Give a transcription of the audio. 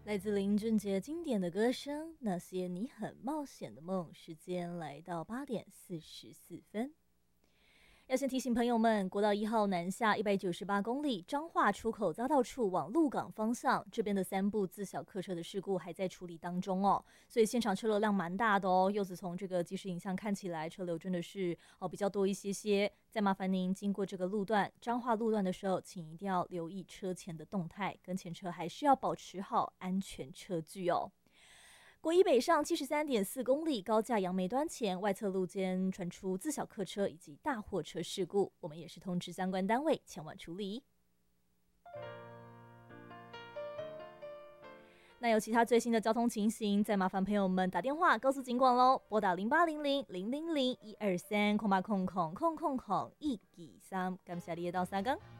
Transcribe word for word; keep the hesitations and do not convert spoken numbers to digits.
来自林俊杰经典的歌声《那些你很冒险的梦》。时间来到八点四十四分。要先提醒朋友们，国道一号南下一百九十八公里，彰化出口匝道处往鹿港方向，这边的三部自小客车的事故还在处理当中哦，所以现场车流量蛮大的哦。柚子从这个即时影像看起来，车流真的是哦比较多一些些。再麻烦您经过这个路段，彰化路段的时候，请一定要留意车前的动态，跟前车还是要保持好安全车距哦。国一北上七十三点四公里，高架杨梅端前外侧路间传出自小客车以及大货车事故，我们也是通知相关单位前往处理。那有其他最新的交通情形，再麻烦朋友们打电话告诉警广喽，拨打零八零零零零零一二三空八空空空空空一二三，感谢你的到三更。